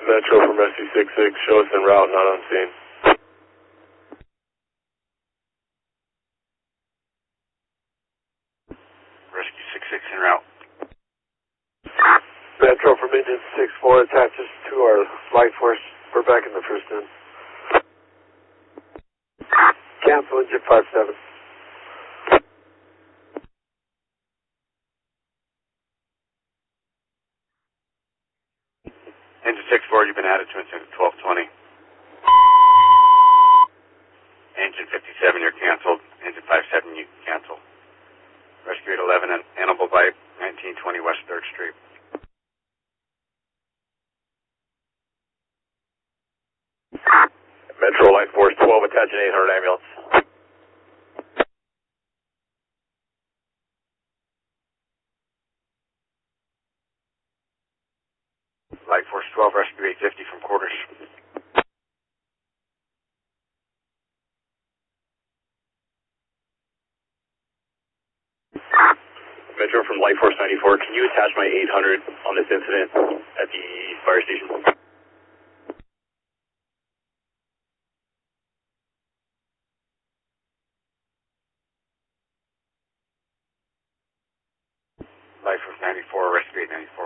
Metro from SC66, show us en route, not on scene. Rescue 66 en route. Metro from engine 64 attaches to our light force. We're back in the first end. Cancel engine 57. Engine 64, you've been added to incident 1220. Engine 57, you're canceled. Engine 57, you cancel. Rescue 811 and Animal Bite, 1920 West 3rd Street. Metro Light Force 12, attach an 800 ambulance. Light Force 12, Rescue 850 from quarters. Metro from Light Force 94, can you attach my 800 on this incident at the fire station? Light Force 94, Rescue 894.